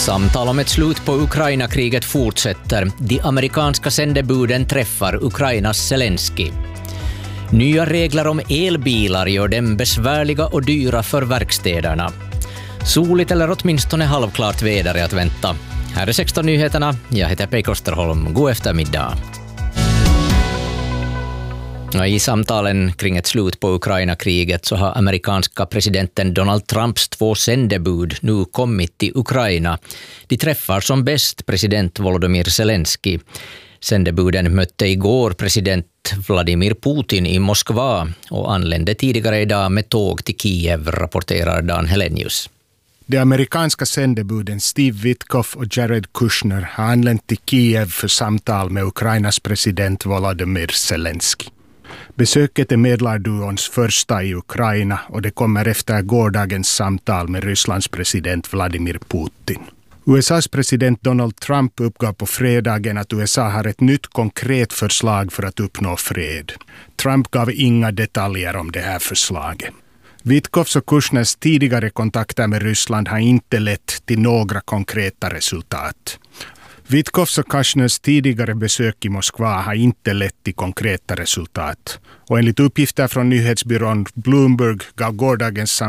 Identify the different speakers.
Speaker 1: Samtal om ett slut på Ukraina-kriget fortsätter. De amerikanska sändebuden träffar Ukrainas Zelensky. Nya regler om elbilar gör dem besvärliga och dyra för verkstäderna. Soligt eller åtminstone halvklart väder är att vänta. Här är 16 nyheterna. Jag heter Pei Kosterholm. God eftermiddag. I samtalen kring ett slut på Ukraina-kriget så har amerikanska presidenten Donald Trumps 2 sändebud nu kommit till Ukraina. De träffar som bäst president Volodymyr Zelensky. Sändebuden mötte igår president Vladimir Putin i Moskva och anlände tidigare idag med tåg till Kiev, rapporterar Dan Helenius.
Speaker 2: De amerikanska sändebuden Steve Witkoff och Jared Kushner har anlänt till Kiev för samtal med Ukrainas president Volodymyr Zelensky. Besöket är medlarduons första i Ukraina och det kommer efter gårdagens samtal med Rysslands president Vladimir Putin. USAs president Donald Trump uppgav på fredagen att USA har ett nytt konkret förslag för att uppnå fred. Trump gav inga detaljer om det här förslaget. Witkoffs och Kushners tidigare kontakter med Ryssland har inte lett till några konkreta resultat. Witkoffs och Kushners tidigare besök i Moskva har inte lett till konkreta resultat. Och enligt uppgifter från nyhetsbyrån Bloomberg gav gårdagens